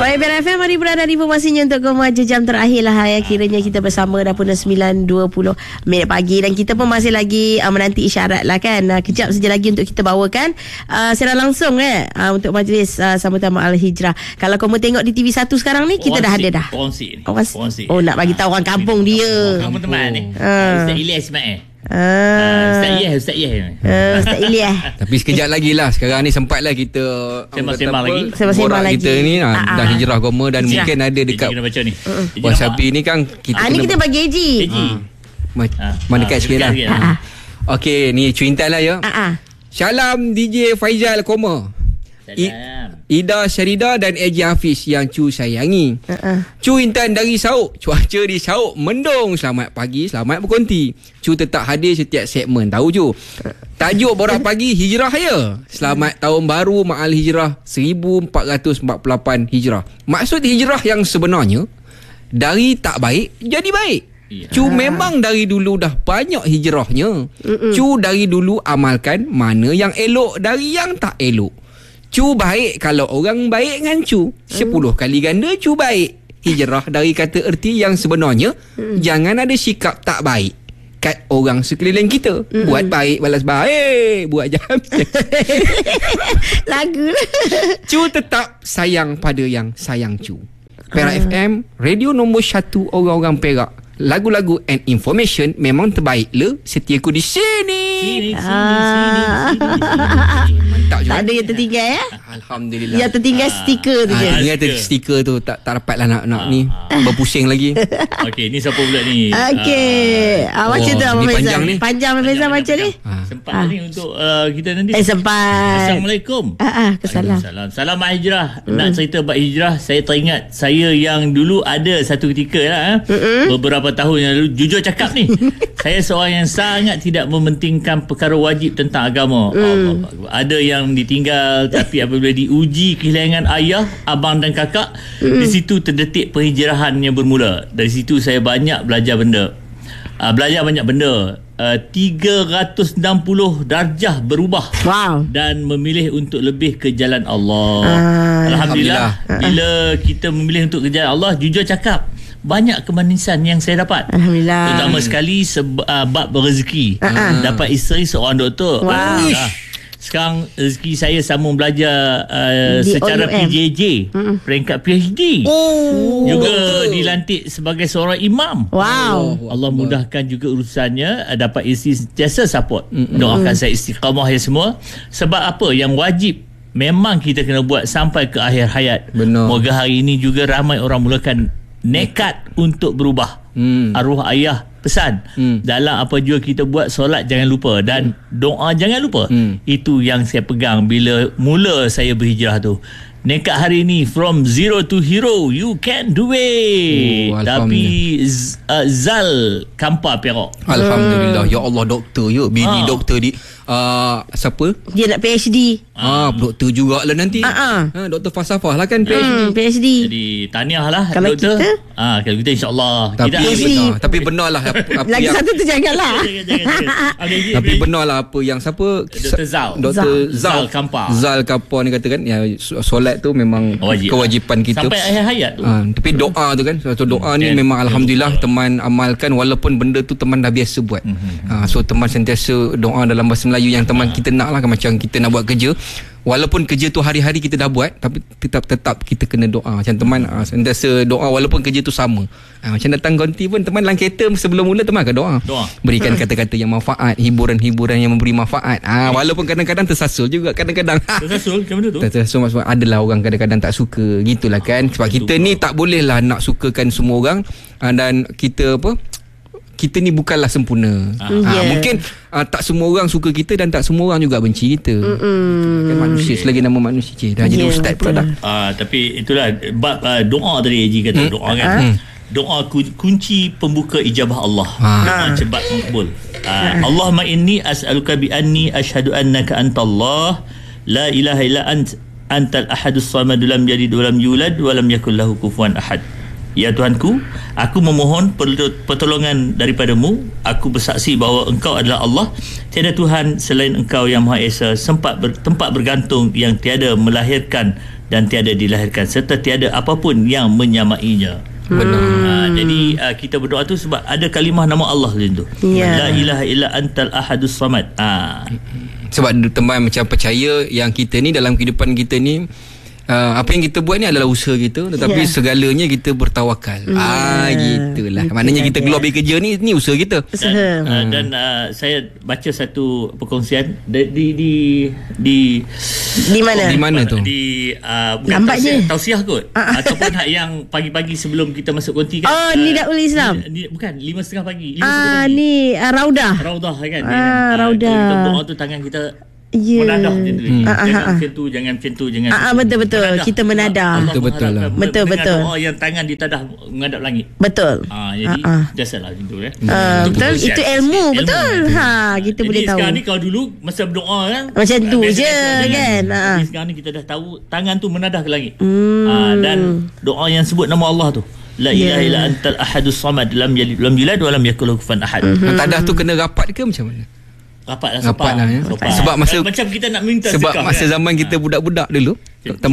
YB FM, mari berada di informasinya untuk remaja jam terakhir lah ya. Kiranya kita bersama dah pun 9.20 minit pagi dan kita pun masih lagi menanti isyarat lah kan. Kejap saja lagi untuk kita bawakan secara langsung untuk majlis sambutan Ma'al Hijrah. Kalau kamu tengok di TV1 sekarang ni, kita dah ada dah. Ponsik. Oh, nak bagi tahu orang kampung dia. Kampung teman ni. Ustaz Ilyas Ismail. Ustaz Ilyas. Tapi sekejap lagi lah. Sekarang ni sempatlah kita sembang lagi. Sembang lagi. Kita ni dah hijrah agama dan mungkin ada dekat Wasabi ni kan kita ni kita bagi AG. Mana dekat sikit lah. Okey, ni cuintan lah ya. Salam DJ Faizal Koma, Ida Syarida dan AJ Hafiz yang Cu sayangi. Cu Intan dari Sauk. Cuaca di Sauk mendung. Selamat pagi, selamat berkonti. Cu tetap hadir setiap segmen. Tahu Cu? Tajuk Borak Pagi Hijrah ya. Selamat tahun baru Ma'al Hijrah 1448 Hijrah. Maksud hijrah yang sebenarnya, dari tak baik jadi baik. Cu memang dari dulu dah banyak hijrahnya. Cu dari dulu amalkan mana yang elok dari yang tak elok. Cu baik kalau orang baik dengan Cu. 10 kali ganda Cu baik. Hijrah dari kata erti yang sebenarnya, jangan ada sikap tak baik kat orang sekeliling kita. Buat baik balas baik, buat jahat lagu lah. Cu tetap sayang pada yang sayang Cu. Perak FM, radio nombor 1 orang-orang Perak. Lagu-lagu and information memang terbaik le. Setiaku di sini. Tak ada yang tertinggal ya. Alhamdulillah. Yang tertinggal stiker tu je. Yang stiker tu tak dapatlah nak ni berpusing lagi. Okey, ni siapa pula ni? Okey. Macam tu Abang Faizal. Panjang ni. Panjang Faizal macam ni. Sempat ni untuk kita nanti. Sempat. Assalamualaikum. Kesalam. Salam hijrah. Nak cerita bab hijrah, saya teringat saya yang dulu ada satu ketika lah beberapa tahun yang lalu, jujur cakap ni, saya seorang yang sangat tidak mementingkan perkara wajib tentang agama. Ada yang ditinggal, tapi apabila diuji kehilangan ayah, abang dan kakak, di situ terdetik penghijrahan yang bermula. Dari situ saya banyak belajar banyak benda. 360 darjah berubah. Dan memilih untuk lebih ke jalan Allah. Alhamdulillah. Bila kita memilih untuk ke jalan Allah, jujur cakap, banyak kemanisan yang saya dapat. Alhamdulillah. Terutama sekali bab rezeki. Dapat isteri seorang doktor. Sekarang rezeki saya sambung belajar secara PJJ, peringkat PhD. Juga dilantik sebagai seorang imam. Allah mudahkan juga urusannya. Dapat isteri sentiasa support. Doakan saya istiqamah ya semua. Sebab apa? Yang wajib memang kita kena buat sampai ke akhir hayat. Moga hari ini juga ramai orang mulakan nekat untuk berubah. Arwah ayah pesan, dalam apa juga kita buat, solat jangan lupa dan doa jangan lupa. Itu yang saya pegang bila mula saya berhijrah tu. Nekat hari ni, from zero to hero, you can do it. Tapi Zal Kampar Perak. Alhamdulillah. Ya Allah, doktor ya. Bini doktor di siapa? Dia nak PhD. Doktor jugalah nanti. Doktor falsafah lah kan, PhD. Jadi tahniah lah kalau doktor. Kita kalau kita insyaAllah. Tapi benar lah lagi yang, satu tu janganlah. Tapi benar lah apa yang siapa, Dr. Zal Kampar ni katakan ya, solat tu memang kewajipan kita sampai akhir hayat tu. Tapi doa tu kan, so doa ni memang alhamdulillah teman amalkan, walaupun benda tu teman dah biasa buat. So teman sentiasa doa dalam bahasa Melayu yang teman kita nak lah. Macam kita nak buat kerja, walaupun kerja tu hari-hari kita dah buat, tapi tetap kita kena doa. Macam teman sentiasa doa walaupun kerja tu sama. Macam datang ganti pun teman dalam kereta sebelum mula teman akan doa. Berikan kata-kata yang manfaat, hiburan-hiburan yang memberi manfaat. Walaupun kadang-kadang tersasul juga. Kadang-kadang tersasul macam mana tu? Tersasul maksudnya adalah orang kadang-kadang tak suka. Gitulah kan. Sebab kita ni tak bolehlah nak sukakan semua orang. Dan kita kita ni bukanlah sempurna. Mungkin tak semua orang suka kita dan tak semua orang juga benci kita. Kan manusia, selagi nama manusia. Dah jadi ustaz pula dah. Tapi itulah bab doa tadi Haji kata doa kan. Doa kunci pembuka ijabah Allah. Cepat makbul. Allahumma inni as'aluka bi anni asyhadu annaka antallah la ilaha illa antal ahadus samad lam yalid wa lam yulad wa lam yakul lahu kufuwan ahad. Ya Tuhanku, aku memohon pertolongan daripadamu. Aku bersaksi bahawa Engkau adalah Allah. Tiada Tuhan selain Engkau yang Maha Esa, tempat bergantung yang tiada melahirkan dan tiada dilahirkan serta tiada apapun yang menyamainya. Benar. Jadi kita berdoa tu sebab ada kalimah nama Allah dalam tu. La ilaha illa antal ahadus samad. Sebab teman macam percaya yang kita ni dalam kehidupan kita ni, apa yang kita buat ni adalah usaha kita, tetapi segalanya kita bertawakal. Gitulah. Maknanya kita keluar dari kerja ni usaha kita. Dan saya baca satu perkongsian di mana? Di mana tu? Di bukan tausiah kot. Ataupun yang pagi-pagi sebelum kita masuk konti kan. Ni Daul Islam. Bukan 5:30 pagi. Ni Raudah kan. Raudah. Kita berdoa tu tangan kita menadah macam tu. Jangan macam tu. Betul. Kita menadah. Betul lah. Betul. Doa yang tangan ditadah menghadap langit. Betul. Jadi biasalah macam tu betul. Itu ilmu. Betul. Kita boleh tahu. Sekarang ni kalau dulu masa berdoa kan macam tu je kan. Sekarang ni kita dah tahu tangan tu menadah ke langit. Dan doa yang sebut nama Allah tu, la ilaha illa antal ahadus samad lam yalid walam yulad walam yakul lahu kufuwan ahad. Tadah tu kena rapat ke macam mana? Rapat lah ya. Sebab masa macam kita nak minta sebab sekah, masa kan? zaman kita budak-budak dulu,